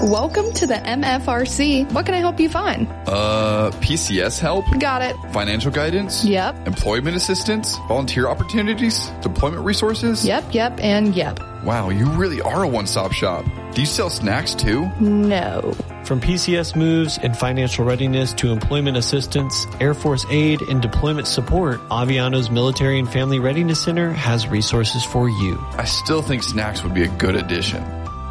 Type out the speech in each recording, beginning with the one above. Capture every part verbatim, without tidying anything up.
Welcome to the M F R C. What can I help you find? Uh, P C S help? Got it. Financial guidance? Yep. Employment assistance? Volunteer opportunities? Deployment resources? Yep, yep, and yep. Wow, you really are a one-stop shop. Do you sell snacks too? No. From P C S moves and financial readiness to employment assistance, Air Force aid, and deployment support, Aviano's Military and Family Readiness Center has resources for you. I still think snacks would be a good addition.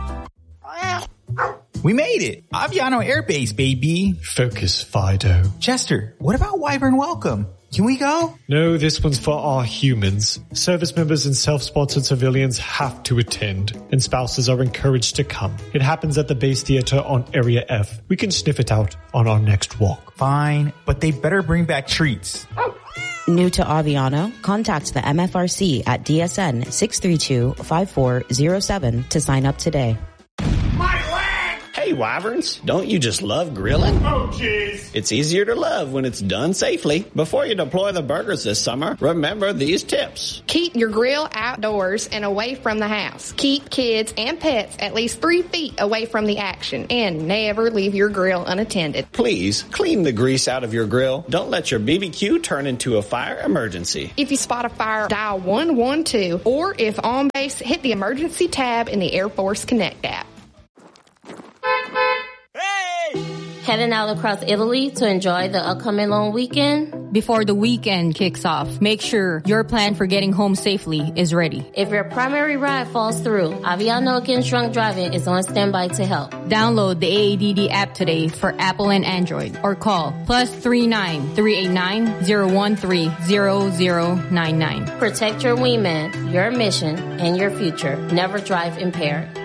We made it! Aviano Air Base, baby! Focus, Fido. Chester, what about Wyvern Welcome? Can we go? No, this one's for our humans. Service members and self-sponsored civilians have to attend, and spouses are encouraged to come. It happens at the base theater on Area F. We can sniff it out on our next walk. Fine, but they better bring back treats. New to Aviano? Contact the M F R C at D S N six three two, five four zero seven to sign up today. Hey, Wyverns, don't you just love grilling? Oh, jeez. It's easier to love when it's done safely. Before you deploy the burgers this summer, remember these tips. Keep your grill outdoors and away from the house. Keep kids and pets at least three feet away from the action. And never leave your grill unattended. Please, clean the grease out of your grill. Don't let your B B Q turn into a fire emergency. If you spot a fire, dial one one two. Or if on base, hit the emergency tab in the Air Force Connect app. Heading out across Italy to enjoy the upcoming long weekend? Before the weekend kicks off, make sure your plan for getting home safely is ready. If your primary ride falls through, Aviano Against Drunk Driving is on standby to help. Download the A A D D app today for Apple and Android or call plus three nine three eight nine zero one three zero zero nine nine. Protect your wingman, your mission, and your future. Never drive impaired.